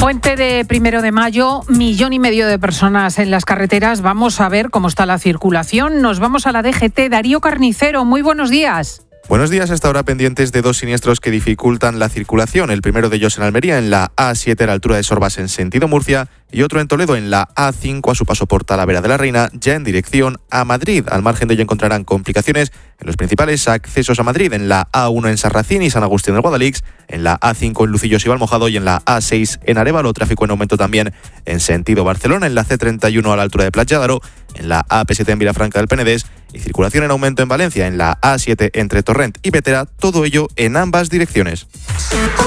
Puente de 1 de mayo, 1,5 millones de personas en las carreteras. Vamos a ver cómo está la circulación. Nos vamos a la DGT. Darío Carnicero, muy buenos días. Buenos días, hasta ahora pendientes de 2 siniestros que dificultan la circulación. El primero de ellos en Almería, en la A7 a la altura de Sorbas en sentido Murcia, y otro en Toledo en la A5 a su paso por Talavera de la Reina, ya en dirección a Madrid. Al margen de ello encontrarán complicaciones en los principales accesos a Madrid, en la A1 en Sarracín y San Agustín del Guadalix, en la A5 en Lucillos y Valmojado y en la A6 en Arévalo. Tráfico en aumento también en sentido Barcelona, en la C31 a la altura de Platja d'Aro, en la AP7 en Vilafranca del Penedés y circulación en aumento en Valencia, en la A7 entre Torrent y Bétera, todo ello en ambas direcciones.